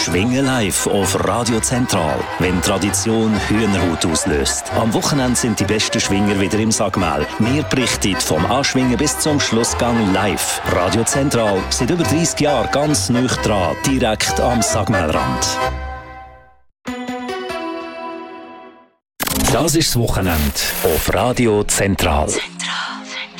Schwingen live auf Radio Zentral, wenn Tradition Hühnerhaut auslöst. Am Wochenende sind die besten Schwinger wieder im Sagmel. Wir berichten vom Anschwingen bis zum Schlussgang live. Radio Zentral, seit über 30 Jahren ganz nah dran, direkt am Sagmelrand. Das ist das Wochenende auf Radio Zentral.